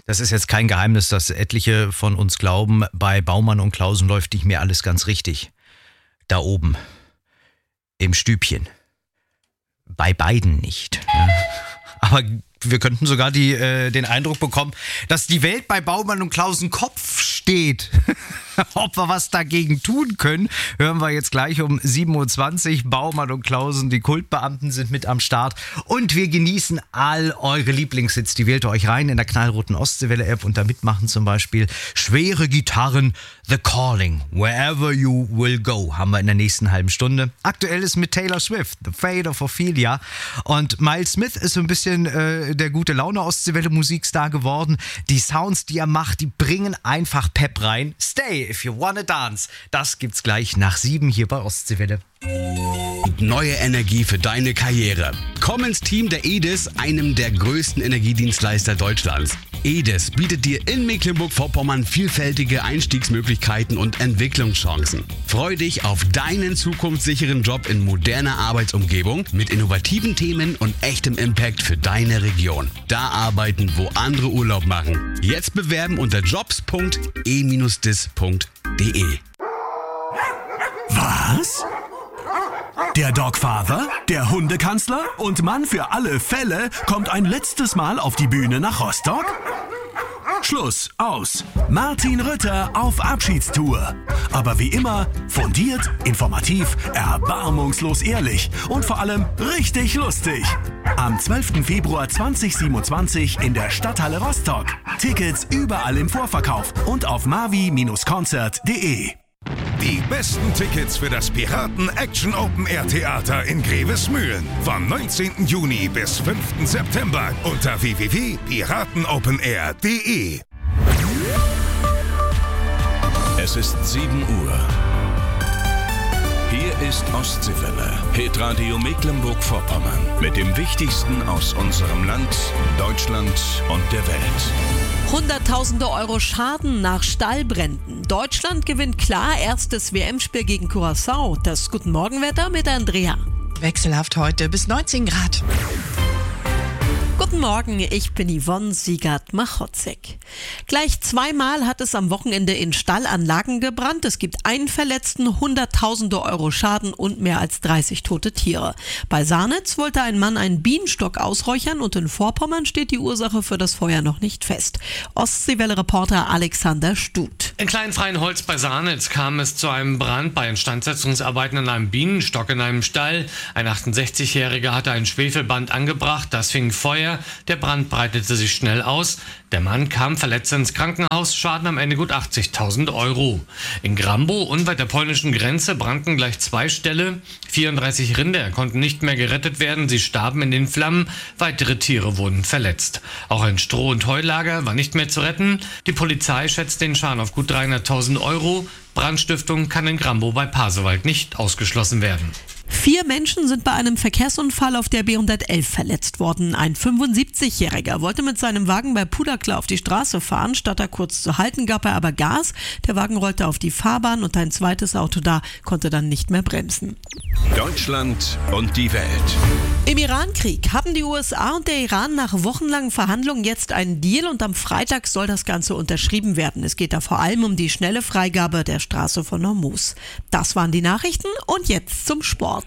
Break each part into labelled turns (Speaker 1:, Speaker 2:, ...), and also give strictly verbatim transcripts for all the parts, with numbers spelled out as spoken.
Speaker 1: Das ist jetzt kein Geheimnis, dass etliche von uns glauben, bei Baumann und Clausen läuft nicht mehr alles ganz richtig. Da oben, im Stübchen. Bei beiden nicht. Ja. Aber wir könnten sogar die, äh, den Eindruck bekommen, dass die Welt bei Baumann und Clausen Kopf steht. Ob wir was dagegen tun können, hören wir jetzt gleich um sieben Uhr zwanzig. Baumann und Clausen, die Kultbeamten sind mit am Start. Und wir genießen all eure Lieblingshits. Die wählt ihr euch rein in der knallroten Ostseewelle-App und da mitmachen zum Beispiel schwere Gitarren. The Calling, Wherever You Will Go, haben wir in der nächsten halben Stunde. Aktuell ist mit Taylor Swift, The Fate of Ophelia. Und Miles Smith ist so ein bisschen äh, der gute Laune Ostseewelle-Musikstar geworden. Die Sounds, die er macht, die bringen einfach Pep rein. Stay if you wanna dance. Das gibt's gleich nach sieben hier bei Ostseewelle.
Speaker 2: Neue Energie für deine Karriere. Komm ins Team der E D I S, einem der größten Energiedienstleister Deutschlands. E D I S bietet dir in Mecklenburg-Vorpommern vielfältige Einstiegsmöglichkeiten und Entwicklungschancen. Freu dich auf deinen zukunftssicheren Job in moderner Arbeitsumgebung mit innovativen Themen und echtem Impact für deine Region. Da arbeiten, wo andere Urlaub machen. Jetzt bewerben unter jobs punkt e dis punkt de.
Speaker 3: Was? Der Dogfather, der Hundekanzler und Mann für alle Fälle kommt ein letztes Mal auf die Bühne nach Rostock? Schluss, aus. Martin Rütter auf Abschiedstour. Aber wie immer, fundiert, informativ, erbarmungslos ehrlich und vor allem richtig lustig. Am zwölften Februar zweitausendsiebenundzwanzig in der Stadthalle Rostock. Tickets überall im Vorverkauf und auf mavi Konzert punkt de.
Speaker 4: Die besten Tickets für das Piraten Action Open Air Theater in Grevesmühlen vom neunzehnten Juni bis fünften September unter w w w punkt piraten open air punkt de.
Speaker 5: Es ist sieben Uhr. Hier ist Ostseewelle, Hitradio Mecklenburg-Vorpommern mit dem Wichtigsten aus unserem Land, Deutschland und der Welt.
Speaker 6: Hunderttausende Euro Schaden nach Stallbränden. Deutschland gewinnt klar erstes W M-Spiel gegen Curaçao. Das Guten Morgenwetter mit Andrea.
Speaker 7: Wechselhaft heute bis neunzehn Grad.
Speaker 6: Guten Morgen, ich bin Yvonne Siegert-Machotzek. Gleich zweimal hat es am Wochenende in Stallanlagen gebrannt. Es gibt einen Verletzten, hunderttausende Euro Schaden und mehr als dreißig tote Tiere. Bei Sarnitz wollte ein Mann einen Bienenstock ausräuchern und in Vorpommern steht die Ursache für das Feuer noch nicht fest. Ostseewelle-Reporter Alexander Stut.
Speaker 8: In Kleinfreienholz bei Sarnitz kam es zu einem Brand bei Instandsetzungsarbeiten an einem Bienenstock in einem Stall. Ein achtundsechzigjähriger hatte ein Schwefelband angebracht, das fing Feuer. Der Brand breitete sich schnell aus. Der Mann kam verletzt ins Krankenhaus, Schaden am Ende gut achtzigtausend Euro. In Grambo, unweit der polnischen Grenze, brannten gleich zwei Ställe. vierunddreißig Rinder konnten nicht mehr gerettet werden, sie starben in den Flammen. Weitere Tiere wurden verletzt. Auch ein Stroh- und Heulager war nicht mehr zu retten. Die Polizei schätzt den Schaden auf gut dreihunderttausend Euro. Brandstiftung kann in Grambo bei Pasewalk nicht ausgeschlossen werden.
Speaker 6: Vier Menschen sind bei einem Verkehrsunfall auf der B hundertelf verletzt worden. Ein fünfundsiebzigjähriger wollte mit seinem Wagen bei Puderkla auf die Straße fahren. Statt da kurz zu halten, gab er aber Gas. Der Wagen rollte auf die Fahrbahn und ein zweites Auto da konnte dann nicht mehr bremsen.
Speaker 5: Deutschland und die Welt.
Speaker 6: Im Irankrieg haben die U S A und der Iran nach wochenlangen Verhandlungen jetzt einen Deal und am Freitag soll das Ganze unterschrieben werden. Es geht da vor allem um die schnelle Freigabe der Straße von Hormuz. Das waren die Nachrichten und jetzt zum Sport.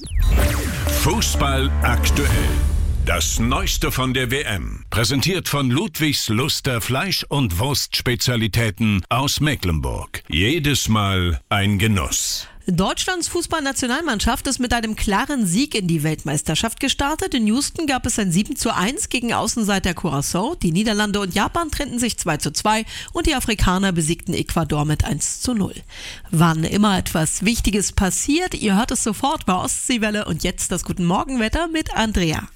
Speaker 5: Fußball aktuell. Das Neueste von der W M. Präsentiert von Ludwigs Luster Fleisch- und Wurstspezialitäten aus Mecklenburg. Jedes Mal ein Genuss.
Speaker 6: Deutschlands Fußballnationalmannschaft ist mit einem klaren Sieg in die Weltmeisterschaft gestartet. In Houston gab es ein sieben zu eins gegen Außenseiter Curaçao. Die Niederlande und Japan trennten sich zwei zu zwei und die Afrikaner besiegten Ecuador mit eins zu null. Wann immer etwas Wichtiges passiert, ihr hört es sofort bei Ostseewelle und jetzt das Guten Morgenwetter mit Andrea.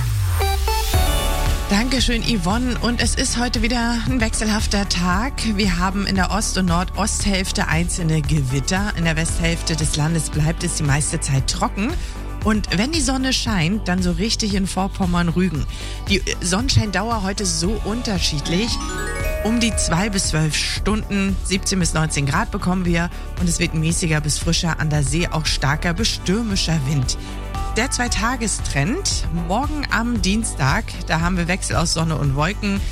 Speaker 7: Dankeschön, Yvonne. Und es ist heute wieder ein wechselhafter Tag. Wir haben in der Ost- und Nordosthälfte einzelne Gewitter. In der Westhälfte des Landes bleibt es die meiste Zeit trocken. Und wenn die Sonne scheint, dann so richtig in Vorpommern-Rügen. Die Sonnenscheindauer heute so unterschiedlich. Um die zwei bis zwölf Stunden, siebzehn bis neunzehn Grad bekommen wir. Und es wird mäßiger bis frischer, an der See auch starker bis stürmischer Wind. Der Zweitagestrend, morgen am Dienstag, da haben wir Wechsel aus Sonne und Wolken.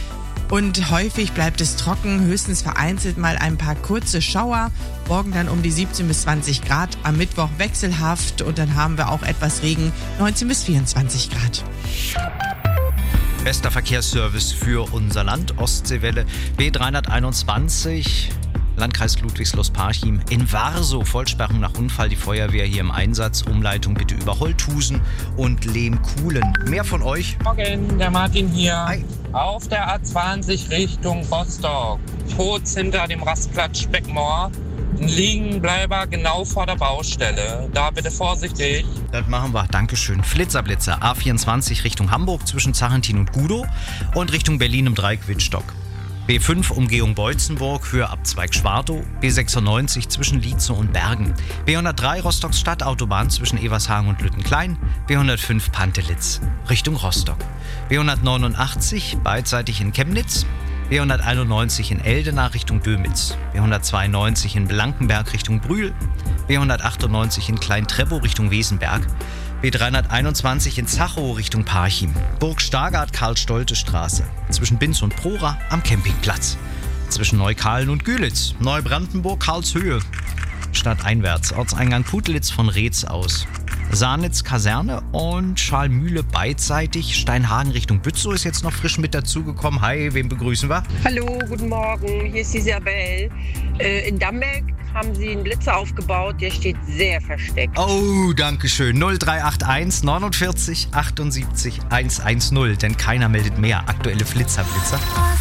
Speaker 7: Und häufig bleibt es trocken, höchstens vereinzelt mal ein paar kurze Schauer. Morgen dann um die siebzehn bis zwanzig Grad, am Mittwoch wechselhaft und dann haben wir auch etwas Regen, neunzehn bis vierundzwanzig Grad.
Speaker 1: Bester Verkehrsservice für unser Land, Ostseewelle B dreihunderteinundzwanzig, Landkreis Ludwigslust-Parchim. In Warsow, Vollsperrung nach Unfall, die Feuerwehr hier im Einsatz. Umleitung bitte über Holthusen und Lehmkuhlen. Mehr von euch?
Speaker 9: Morgen, der Martin hier.
Speaker 1: Hi.
Speaker 9: Auf der A zwanzig Richtung Rostock, kurz hinter dem Rastplatz Speckmoor. Ein Liegenbleiber genau vor der Baustelle. Da bitte vorsichtig.
Speaker 1: Das machen wir. Dankeschön. Flitzerblitzer. A vierundzwanzig Richtung Hamburg zwischen Zachentin und Gudow und Richtung Berlin im Dreieck Wittstock. B fünf Umgehung Beutzenburg, Höhe Abzweig Schwartow. B sechsundneunzig zwischen Lietze und Bergen. B hundertdrei Rostocks Stadtautobahn zwischen Evershagen und Lüttenklein. B hundertfünf Pantelitz Richtung Rostock. B hundertneunundachtzig beidseitig in Chemnitz. B hunderteinundneunzig in Eldena Richtung Dömitz, B hundertzweiundneunzig in Blankenberg Richtung Brühl, B hundertachtundneunzig in Klein-Treppow Richtung Wesenberg, B dreihunderteinundzwanzig in Zachow Richtung Parchim, Burg Stargard Karl-Stolte-Straße, zwischen Binz und Prora am Campingplatz, zwischen Neukahlen und Gülitz, Neubrandenburg Karlshöhe, stadteinwärts, Ortseingang Putlitz von Reetz aus. Sahnitz Kaserne und Schalmühle beidseitig. Steinhagen Richtung Bützow ist jetzt noch frisch mit dazugekommen. Hi, wen begrüßen wir?
Speaker 10: Hallo, guten Morgen. Hier ist Isabel. Äh, in Damberg haben sie einen Blitzer aufgebaut, der steht sehr versteckt.
Speaker 1: Oh, danke schön. null drei acht eins neunundvierzig achtundsiebzig hundertzehn, denn keiner meldet mehr aktuelle Flitzerblitzer.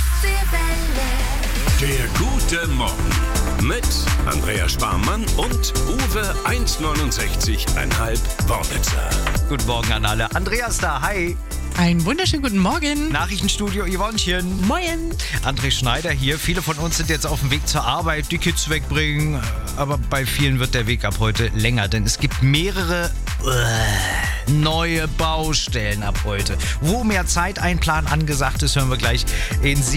Speaker 5: Der gute Morgen mit Andrea Sparmann und Uwe eins neunundsechzig Komma fünf Wornitzer.
Speaker 1: Guten Morgen an alle. Andreas da, hi.
Speaker 7: Einen wunderschönen guten Morgen.
Speaker 1: Nachrichtenstudio Yvonnchen.
Speaker 6: Moin.
Speaker 1: André Schneider hier. Viele von uns sind jetzt auf dem Weg zur Arbeit, die Kids wegbringen. Aber bei vielen wird der Weg ab heute länger, denn es gibt mehrere uh, neue Baustellen ab heute. Wo mehr Zeiteinplan angesagt ist, hören wir gleich in